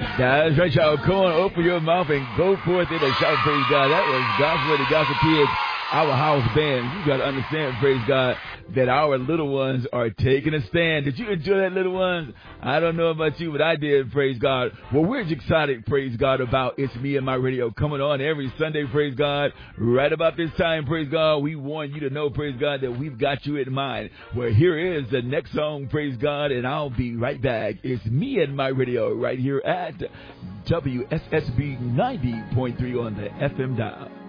That's right, y'all. Come on, open your mouth and go forth in a shout, praise God. That was Gospel of the Gospel Kids, our house band. You got to understand, praise God, that our little ones are taking a stand. Did you enjoy that, little ones? I don't know about you, but I did, praise God. Well, we're excited, praise God, about It's Me and My Radio coming on every Sunday, praise God. Right about this time, praise God, we want you to know, praise God, that we've got you in mind. Well, here is the next song, praise God, and I'll be right back. It's Me and My Radio right here at WSSB 90.3 on the FM dial.